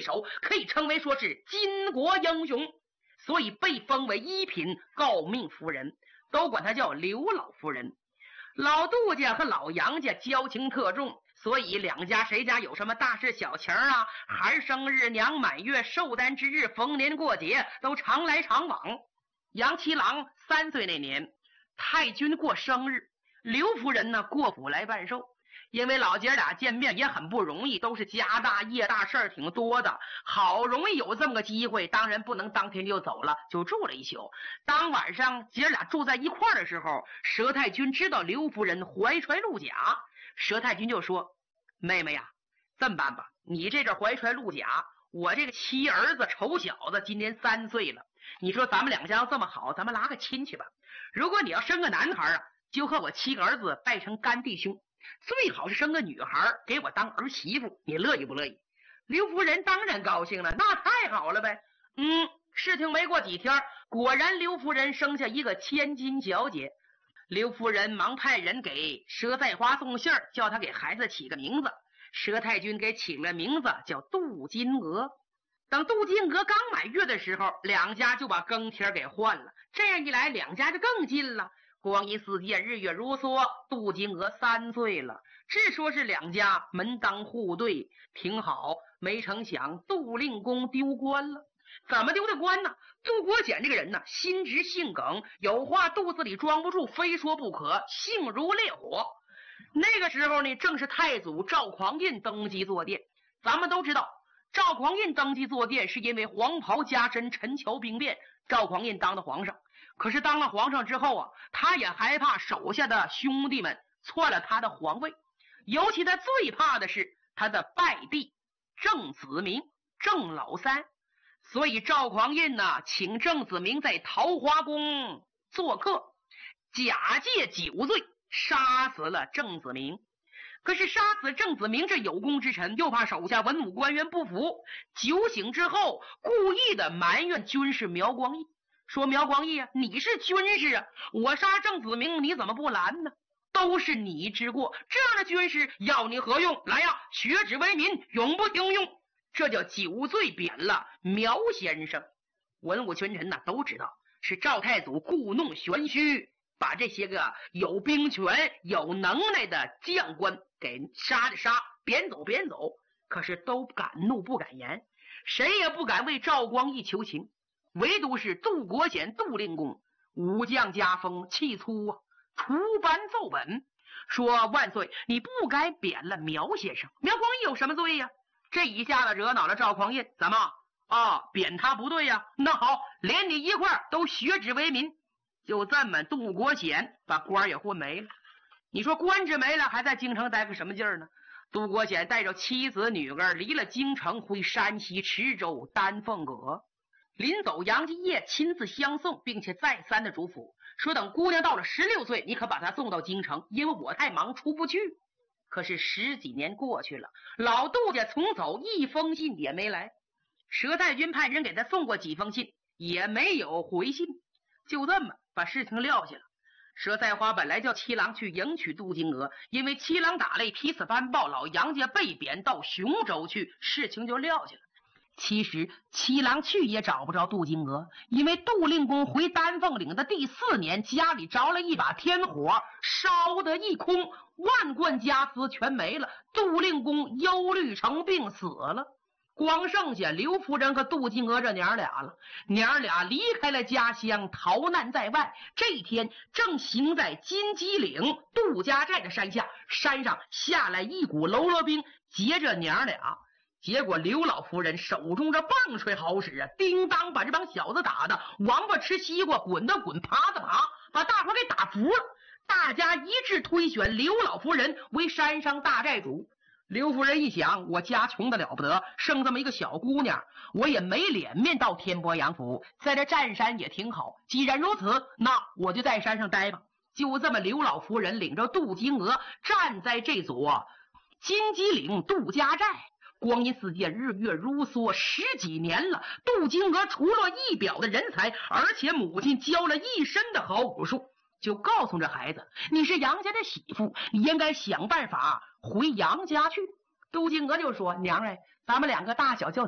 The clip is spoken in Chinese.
手，可以称为说是巾帼英雄，所以被封为一品诰命夫人，都管她叫刘老夫人。老杜家和老杨家交情特重，所以两家谁家有什么大事小情啊，孩生日、娘满月、寿诞之日、逢年过节，都常来常往。杨七郎3岁那年，太君过生日，刘夫人呢过府来办寿。因为老姐俩见面也很不容易，都是家大业大，事儿挺多的，好容易有这么个机会，当然不能当天就走了，就住了一宿。当晚上姐俩住在一块儿的时候，佘太君知道刘夫人怀揣陆甲，佘太君就说：妹妹呀，这么办吧，你这阵怀揣陆甲，我这个七儿子丑小子今年3岁了，你说咱们两家要这么好，咱们拉个亲戚吧。如果你要生个男孩啊，就和我7个儿子拜成干弟兄，最好是生个女孩给我当儿媳妇，你乐意不乐意？刘夫人当然高兴了，那太好了呗。事情没过几天，果然刘夫人生下一个千金小姐。刘夫人忙派人给佘在花送信儿，叫他给孩子起个名字。佘太君给起了名字叫杜金娥。等杜金娥刚满月的时候，两家就把更帖给换了，这样一来两家就更近了。光阴似箭，日月如梭，杜金娥3岁了，这说是两家门当户对，挺好。没成想杜令公丢官了。怎么丢的官呢？杜国简这个人呢，心直性梗，有话肚子里装不住，非说不可，性如烈火。那个时候呢，正是太祖赵匡胤登基坐殿。咱们都知道，赵匡胤登基坐殿是因为黄袍加身、陈桥兵变，赵匡胤当的皇上。可是当了皇上之后啊，他也害怕手下的兄弟们篡了他的皇位，尤其他最怕的是他的败弟郑子明，郑老三。所以赵匡胤呢，请郑子明在桃花宫做客，假借酒醉杀死了郑子明。可是杀死郑子明这有功之臣，又怕手下文武官员不服，酒醒之后故意的埋怨军士苗光义，说苗光义啊，你是军士啊，我杀郑子明你怎么不拦呢？都是你之过，这样的军士要你何用？来呀，学止为民，永不听用。这叫酒醉贬了苗先生。文武群臣都知道是赵太祖故弄玄虚，把这些个有兵权有能耐的将官给杀的杀，贬走贬走，可是都敢怒不敢言，谁也不敢为赵光义求情。唯独是杜国显杜令公武将家风气粗啊，除班奏本说：万岁，你不该贬了苗先生，苗光义有什么罪呀？这一下子惹恼了赵匡胤，怎么贬他不对呀？那好，连你一块都学止为民。就这么杜国显把官也混没了。你说官职没了，还在京城待个什么劲儿呢？杜国显带着妻子女儿离了京城，回山西池州丹凤阁。临走，杨继业亲自相送，并且再三的嘱咐说，等姑娘到了16岁，你可把她送到京城，因为我太忙出不去。可是10几年过去了，老杜家从走一封信也没来。佘太君派人给他送过几封信，也没有回信，就这么把事情撂下了。佘在花本来叫七郎去迎娶杜金娥，因为七郎打擂批次颁报，老杨家被贬到雄州去，事情就撂下了。其实七郎去也找不着杜金娥，因为杜令公回丹凤岭的第4年，家里着了一把天火，烧得一空，万贯家私全没了。杜令公忧虑成病死了，光剩下刘夫人和杜金娥这娘俩了。娘俩离开了家乡，逃难在外。这一天正行在金鸡岭杜家寨的山下，山上下来一股喽啰兵，劫着娘俩。结果刘老夫人手中这棒槌好使啊，叮当把这帮小子打的王八吃西瓜，滚的滚，爬的爬，把大伙给打服了。大家一致推选刘老夫人为山上大寨主。刘夫人一想，我家穷的了不得，生这么一个小姑娘，我也没脸面到天波阳府，在这占山也挺好。既然如此，那我就在山上待吧。就这么，刘老夫人领着杜金娥站在这座金鸡岭杜家寨。光阴似箭，日月如梭，10几年了。杜金娥除了一表的人才，而且母亲教了一身的好武术，就告诉这孩子，你是杨家的媳妇，你应该想办法回杨家去。杜金娥就说，娘哎，咱们两个大小叫